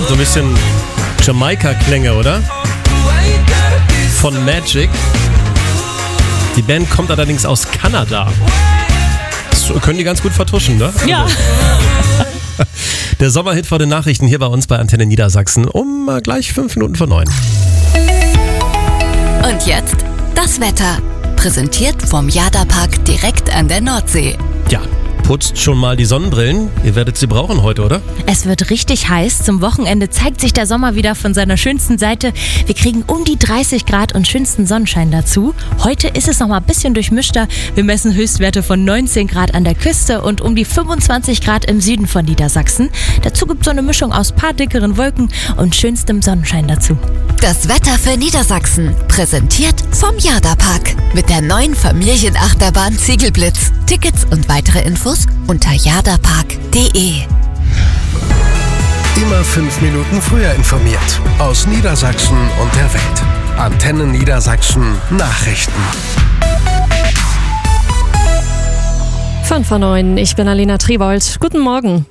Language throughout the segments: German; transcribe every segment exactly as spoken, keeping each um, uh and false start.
So ein bisschen Jamaika-Klänge, oder? Von Magic. Die Band kommt allerdings aus Kanada. Das können die ganz gut vertuschen, ne? Ja. Der Sommerhit vor den Nachrichten hier bei uns bei Antenne Niedersachsen um äh, gleich fünf Minuten vor neun. Und jetzt das Wetter. Präsentiert vom Jada-Park direkt an der Nordsee. Ja, putzt schon mal die Sonnenbrillen. Ihr werdet sie brauchen heute, oder? Es wird richtig heiß. Zum Wochenende zeigt sich der Sommer wieder von seiner schönsten Seite. Wir kriegen um die dreißig Grad und schönsten Sonnenschein dazu. Heute ist es noch mal ein bisschen durchmischter. Wir messen Höchstwerte von neunzehn Grad an der Küste und um die fünfundzwanzig Grad im Süden von Niedersachsen. Dazu gibt es so eine Mischung aus paar dickeren Wolken und schönstem Sonnenschein dazu. Das Wetter für Niedersachsen. Präsentiert vom Jada-Park. Mit der neuen Familienachterbahn Ziegelblitz. Tickets und weitere Infos unter jadapark punkt de. Immer fünf Minuten früher informiert. Aus Niedersachsen und der Welt. Antenne Niedersachsen Nachrichten. fünf vor neun, ich bin Alena Triebold. Guten Morgen.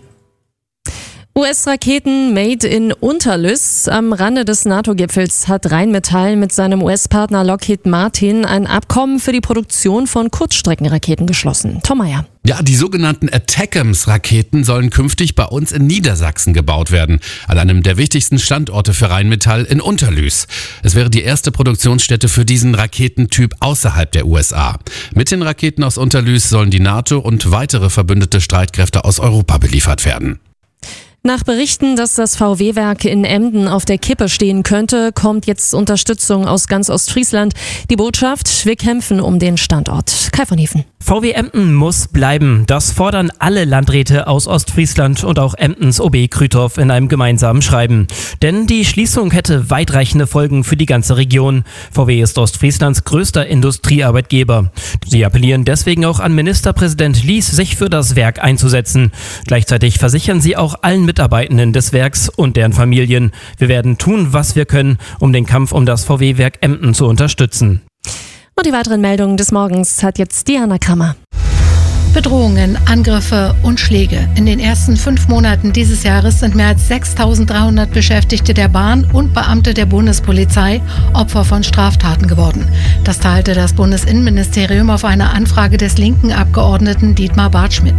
U S-Raketen made in Unterlüss. Am Rande des NATO-Gipfels hat Rheinmetall mit seinem U S-Partner Lockheed Martin ein Abkommen für die Produktion von Kurzstreckenraketen geschlossen. Tom Meyer. Ja, die sogenannten ATACMS-Raketen sollen künftig bei uns in Niedersachsen gebaut werden, an einem der wichtigsten Standorte für Rheinmetall in Unterlüß. Es wäre die erste Produktionsstätte für diesen Raketentyp außerhalb der U S A. Mit den Raketen aus Unterlüß sollen die NATO und weitere verbündete Streitkräfte aus Europa beliefert werden. Nach Berichten, dass das V W-Werk in Emden auf der Kippe stehen könnte, kommt jetzt Unterstützung aus ganz Ostfriesland. Die Botschaft: wir kämpfen um den Standort. Kai von Hefen. V W Emden muss bleiben. Das fordern alle Landräte aus Ostfriesland und auch Emdens O B Krüthoff in einem gemeinsamen Schreiben. Denn die Schließung hätte weitreichende Folgen für die ganze Region. V W ist Ostfrieslands größter Industriearbeitgeber. Sie appellieren deswegen auch an Ministerpräsident Lies, sich für das Werk einzusetzen. Gleichzeitig versichern sie auch allen Mitarbeitenden des Werks und deren Familien: wir werden tun, was wir können, um den Kampf um das V W-Werk Emden zu unterstützen. Und die weiteren Meldungen des Morgens hat jetzt Diana Krammer. Bedrohungen, Angriffe und Schläge. In den ersten fünf Monaten dieses Jahres sind mehr als sechstausenddreihundert Beschäftigte der Bahn und Beamte der Bundespolizei Opfer von Straftaten geworden. Das teilte das Bundesinnenministerium auf eine Anfrage des linken Abgeordneten Dietmar Bartschmidt.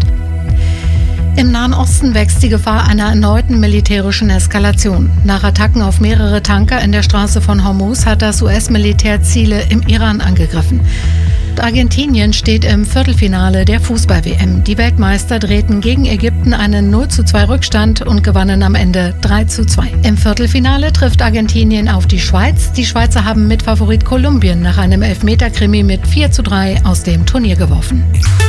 Im Nahen Osten wächst die Gefahr einer erneuten militärischen Eskalation. Nach Attacken auf mehrere Tanker in der Straße von Hormuz hat das U S-Militär Ziele im Iran angegriffen. Argentinien steht im Viertelfinale der Fußball-W M. Die Weltmeister drehten gegen Ägypten einen null zu zwei Rückstand und gewannen am Ende drei zu zwei. Im Viertelfinale trifft Argentinien auf die Schweiz. Die Schweizer haben Mitfavorit Kolumbien nach einem Elfmeter-Krimi mit vier zu drei aus dem Turnier geworfen.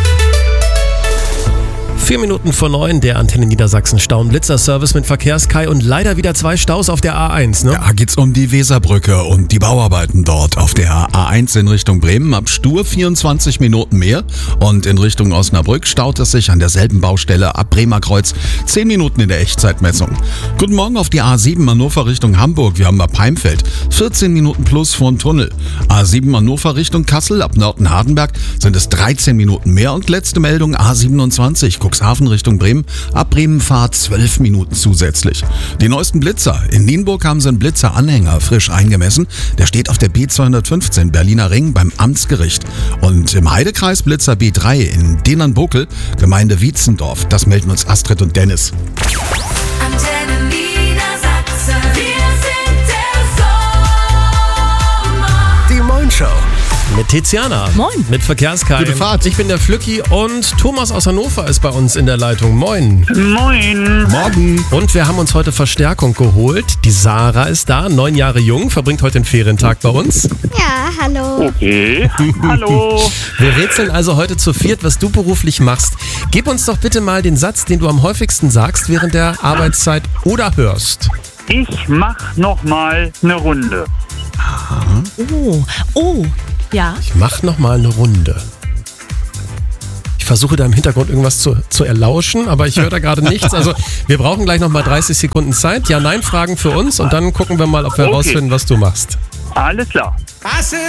Vier Minuten vor neun, der Antenne Niedersachsen Stau-und-Blitzer-Service mit Verkehrskai und leider wieder zwei Staus auf der A eins, ne? Da geht's um die Weserbrücke und die Bauarbeiten dort auf der A eins in Richtung Bremen. Ab Stur vierundzwanzig Minuten mehr und in Richtung Osnabrück staut es sich an derselben Baustelle ab Bremer Kreuz zehn Minuten in der Echtzeitmessung. Guten Morgen auf die A sieben Hannover Richtung Hamburg. Wir haben ab Heimfeld vierzehn Minuten plus vor dem Tunnel. A sieben Hannover Richtung Kassel ab Nörten-Hardenberg sind es dreizehn Minuten mehr und letzte Meldung A siebenundzwanzig Cuxhaven Richtung Bremen, ab Bremenfahrt zwölf Minuten zusätzlich. Die neuesten Blitzer. In Nienburg haben sie einen Blitzer-Anhänger frisch eingemessen. Der steht auf der B zweihundertfünfzehn Berliner Ring beim Amtsgericht. Und im Heidekreis Blitzer B drei in Dennernbuckel, Gemeinde Wietzendorf. Das melden uns Astrid und Dennis. Antenne Niedersachsen, wir sind der Sommer. Die Moin-Show. Mit Tiziana. Moin. Mit Verkehrskai. Gute Fahrt. Ich bin der Flücki und Thomas aus Hannover ist bei uns in der Leitung. Moin. Moin. Morgen. Und wir haben uns heute Verstärkung geholt. Die Sarah ist da, neun Jahre jung, verbringt heute den Ferientag bei uns. Ja, hallo. Okay. Hallo. Wir rätseln also heute zu viert, was du beruflich machst. Gib uns doch bitte mal den Satz, den du am häufigsten sagst während der Arbeitszeit oder hörst. Ich mach noch mal eine Runde. Oh, oh, ja. Ich mach noch mal eine Runde. Ich versuche da im Hintergrund irgendwas zu, zu erlauschen, aber ich höre da gerade nichts. Also wir brauchen gleich noch mal dreißig Sekunden Zeit. Ja-Nein-Fragen für uns und dann gucken wir mal, ob wir Okay. herausfinden, was du machst. Alles klar. Was ist